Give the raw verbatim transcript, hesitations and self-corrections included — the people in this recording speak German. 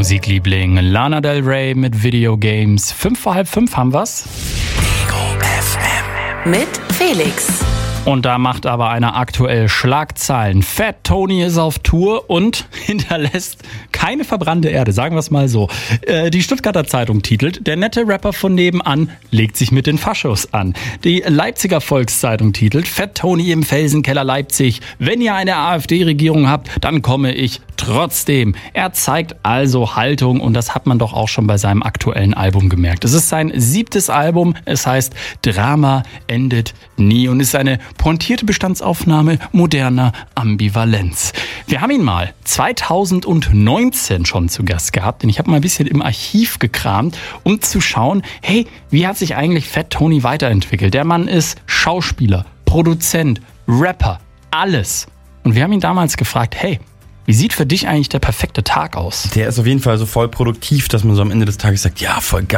Musikliebling Lana Del Rey mit Videogames. Fünf vor halb fünf haben wir's. Ego F M. Mit Felix. Und da macht aber einer aktuell Schlagzeilen. Fat Tony ist auf Tour und hinterlässt keine verbrannte Erde, sagen wir es mal so. Äh, die Stuttgarter Zeitung titelt, der nette Rapper von nebenan legt sich mit den Faschos an. Die Leipziger Volkszeitung titelt, Fat Tony im Felsenkeller Leipzig. Wenn ihr eine AfD-Regierung habt, dann komme ich trotzdem. Er zeigt also Haltung und das hat man doch auch schon bei seinem aktuellen Album gemerkt. Es ist sein siebtes Album, es heißt Drama endet nie und ist eine pointierte Bestandsaufnahme moderner Ambivalenz. Wir haben ihn mal zweitausendneunzehn schon zu Gast gehabt, denn ich habe mal ein bisschen im Archiv gekramt, um zu schauen, hey, wie hat sich eigentlich Fat Tony weiterentwickelt? Der Mann ist Schauspieler, Produzent, Rapper, alles. Und wir haben ihn damals gefragt, hey, wie sieht für dich eigentlich der perfekte Tag aus? Der ist auf jeden Fall so voll produktiv, dass man so am Ende des Tages sagt, ja, voll geil.